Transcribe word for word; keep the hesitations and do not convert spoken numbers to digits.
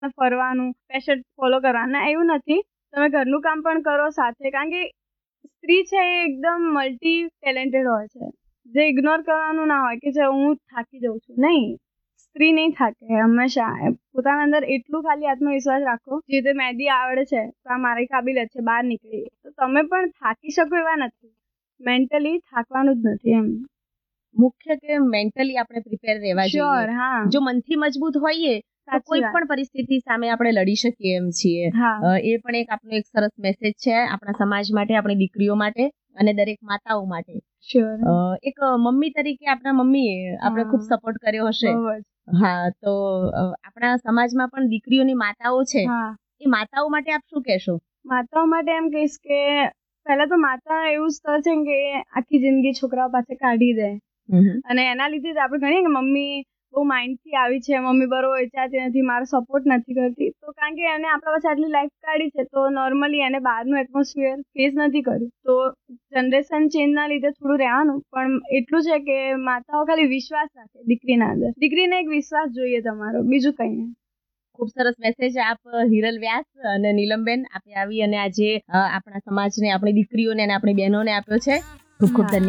ફરવાનું, passion follow કરવાના, એવું નથી. તમે ઘરનું કામ પણ કરો સાથે, કારણ કે સ્ત્રી છે એ એકદમ મલ્ટી ટેલેન્ટેડ હોય છે, જે ઇગ્નોર કરવાનું ના હોય કે જે હું થાકી જાઉં છું. નહીં, સ્ત્રી નહીં થાકે હંમેશા. પોતાના અંદર એટલું ખાલી આત્મવિશ્વાસ રાખો, જે રીતે મહેંદી આવડે છે તો આ મારી કાબિલિયત છે, બહાર નીકળી તો તમે પણ થાકી શકો એવા નથી. મેન્ટલી થાકવાનું જ નથી એમ. મુખ્ય કે મેન્ટલી આપણે પ્રિપેર રહેવા જોઈએ. હા, જો મનથી મજબૂત હોઈએ તો કોઈ પણ પરિસ્થિતિ સામે આપણે લડી શકીએ એમ છીએ. એ પણ એક આપણો એક સરસ મેસેજ છે આપણા સમાજ માટે, આપણી દીકરીઓ માટે અને દરેક માતાઓ માટે. એક મમ્મી તરીકે આપણા મમ્મીએ આપણે ખૂબ સપોર્ટ કર્યો હશે. હા, તો આપણા સમાજમાં પણ દીકરીઓની માતાઓ છે, એ માતાઓ માટે આપ શું કહેશો? માતાઓ માટે એમ કહીશ કે પહેલા તો માતા એવું સ્તર છે કે આખી જિંદગી છોકરાઓ પાસે કાઢી દે, અને એના લીધે જ આપણે ગણીએ કે મમ્મી બહુ માઇન્ડથી આવી છે, મમ્મી બરોબર વિચારતી નથી, મારો સપોર્ટ નથી કરતી, તો કારણ કે એને આપણા પાસે આટલી લાઈફ કાઢી છે તો નોર્મલી એને બહારનું એટમોસ્ફિયર ફેસ નથી કર્યું. તો જનરેશન ચેન્જના લીધે થોડું રહેવાનું, પણ એટલું છે કે માતાઓ ખાલી વિશ્વાસ રાખે દીકરીના અંદર. દીકરીને એક વિશ્વાસ જોઈએ તમારો, બીજું કંઈ નહીં. ખૂબ સરસ મેસેજ આપ હિરલ વ્યાસ અને નીલમબેન આપે આવી અને આજે આપણા સમાજને, આપણી દીકરીઓને અને આપણી બહેનોને આપ્યો છે. ખૂબ ખૂબ ધન્યવાદ.